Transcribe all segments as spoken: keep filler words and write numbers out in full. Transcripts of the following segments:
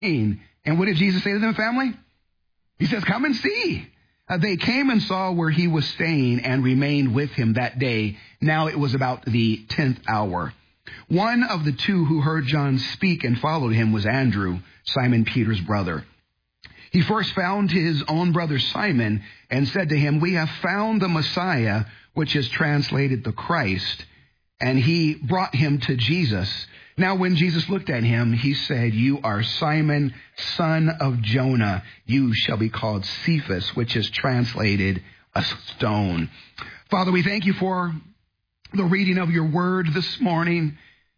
And what did Jesus say to them, family? He says, come and see. Uh, they came and saw where he was staying and remained with him that day. Now it was about the tenth hour. One of the two who heard John speak and followed him was Andrew, Simon Peter's brother. He first found his own brother Simon and said to him, we have found the Messiah, which is translated the Christ. And he brought him to Jesus. Now when Jesus looked at him, he said, you are Simon, son of Jonah. You shall be called Cephas, which is translated a stone. Father, we thank you for the reading of your word this morning.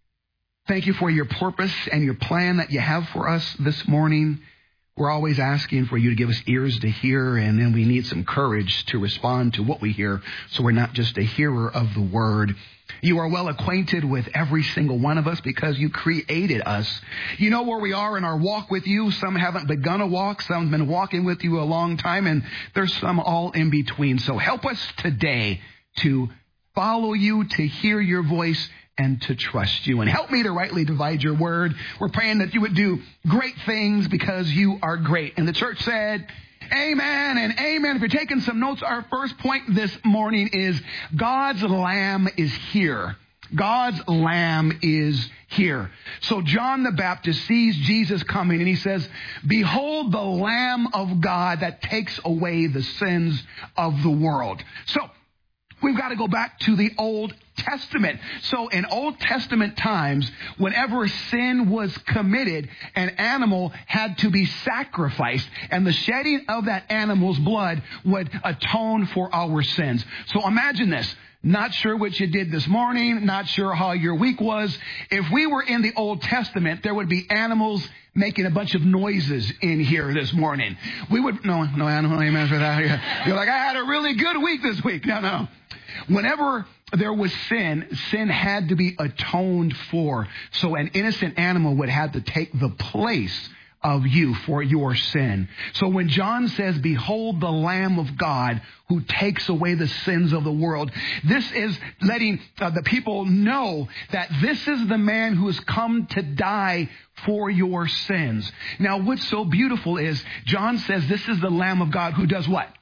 Thank you for your purpose and your plan that you have for us this morning. We're always asking for you to give us ears to hear, and then we need some courage to respond to what we hear, so we're not just a hearer of the word. You are well acquainted with every single one of us because you created us. You know where we are in our walk with you. Some haven't begun a walk. Some have been walking with you a long time, and there's some all in between. So help us today to follow you, to hear your voice, and to trust you. And help me to rightly divide your word. We're praying that you would do great things because you are great. And the church said, amen and amen. If you're taking some notes, our first point this morning is God's Lamb is here. God's Lamb is here. So John the Baptist sees Jesus coming and he says, behold the Lamb of God that takes away the sins of the world. So we've got to go back to the Old Testament. So in Old Testament times, whenever sin was committed, an animal had to be sacrificed, and the shedding of that animal's blood would atone for our sins. So imagine this. Not sure what you did this morning, not sure how your week was. If we were in the Old Testament, there would be animals making a bunch of noises in here this morning. We would, no, no animal, amen for that. You're like, I had a really good week this week. No, no. Whenever there was sin, sin had to be atoned for. So an innocent animal would have to take the place of you for your sin. So when John says, behold the Lamb of God who takes away the sins of the world, this is letting uh, the people know that this is the man who has come to die for your sins. Now, what's so beautiful is John says this is the Lamb of God who does what?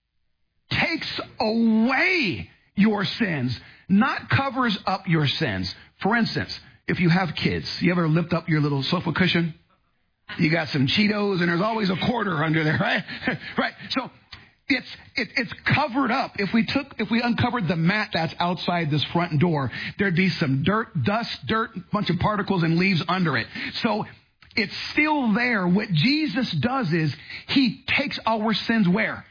Takes away your sins, not covers up your sins. For instance, if you have kids, you ever lift up your little sofa cushion? You got some Cheetos and there's always a quarter under there, right? Right. So it's it, it's covered up. If we took if we uncovered the mat that's outside this front door, there'd be some dirt, dust, dirt, bunch of particles and leaves under it. So it's still there. What Jesus does is he takes our sins where?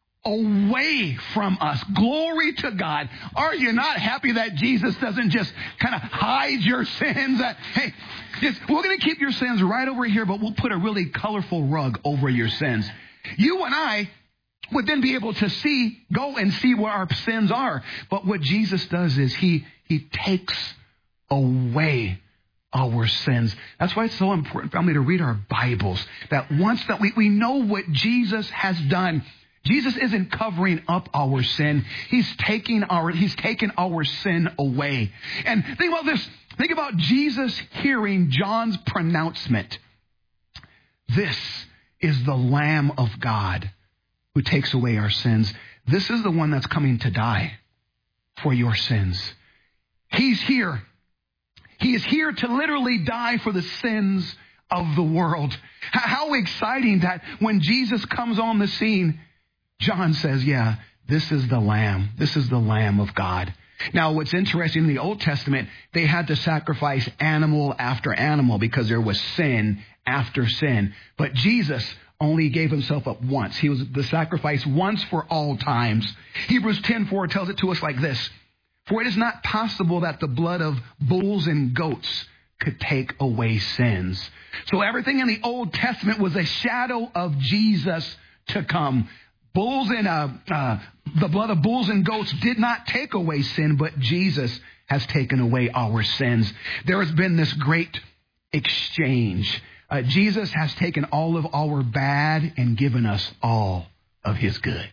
Away from us. Glory to God. Are you not happy that Jesus doesn't just kind of hide your sins? That, hey, just, we're going to keep your sins right over here, but we'll put a really colorful rug over your sins. You and I would then be able to see, go and see where our sins are. But what Jesus does is he, he takes away our sins. That's why it's so important, family, to read our Bibles. That once that we, we know what Jesus has done, Jesus isn't covering up our sin. He's taking our, he's taken our sin away. And think about this. Think about Jesus hearing John's pronouncement. This is the Lamb of God who takes away our sins. This is the one that's coming to die for your sins. He's here. He is here to literally die for the sins of the world. How exciting that when Jesus comes on the scene, John says, yeah, this is the Lamb. This is the Lamb of God. Now, what's interesting in the Old Testament, they had to sacrifice animal after animal because there was sin after sin. But Jesus only gave himself up once. He was the sacrifice once for all times. Hebrews ten four tells it to us like this. For it is not possible that the blood of bulls and goats could take away sins. So everything in the Old Testament was a shadow of Jesus to come. Bulls and uh, uh, the blood of bulls and goats did not take away sin, but Jesus has taken away our sins. There has been this great exchange. Uh, Jesus has taken all of our bad and given us all of his good.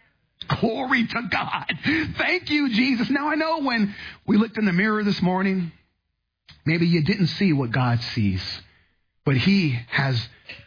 Glory to God. Thank you, Jesus. Now, I know when we looked in the mirror this morning, maybe you didn't see what God sees. But he has